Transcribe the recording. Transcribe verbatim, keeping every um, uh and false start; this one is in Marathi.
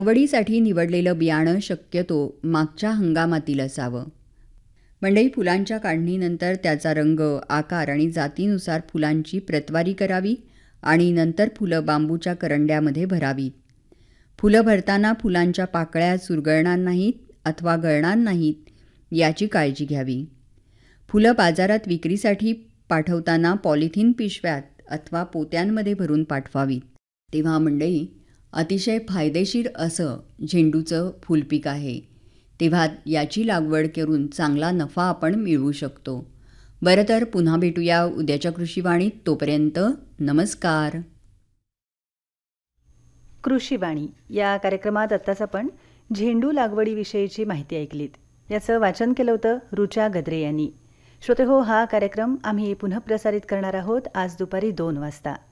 लागवडीसाठी निवडलेलं बियाणं शक्यतो मागच्या हंगामातील असावं. मंडई फुलांच्या काढणीनंतर त्याचा रंग, आकार आणि जातीनुसार फुलांची प्रतवारी करावी आणि नंतर फुलं बांबूच्या करंड्यामध्ये भरावीत. फुलं भरताना फुलांच्या पाकळ्या चुरगळणार नाहीत अथवा गळणार नाहीत याची काळजी घ्यावी. फुलं बाजारात विक्रीसाठी पाठवताना पॉलिथिन पिशव्यात अथवा पोत्यांमध्ये भरून पाठवावीत. तेव्हा मंडई अतिशय फायदेशीर असं झेंडूचं फुलपीक आहे. तेव्हा याची लागवड करून चांगला नफा आपण मिळवू शकतो. बरं तर पुन्हा भेटूया उद्याच्या कृषीवाणीत. तोपर्यंत नमस्कार. कृषीवाणी या कार्यक्रमात आत्ताच आपण झेंडू लागवडीविषयीची माहिती ऐकलीत. याचं वाचन केलं होतं रुचा गद्रे यांनी. श्रोते हो, हा कार्यक्रम आम्ही पुनः प्रसारित करणार आहोत आज दुपारी दोन वाजता.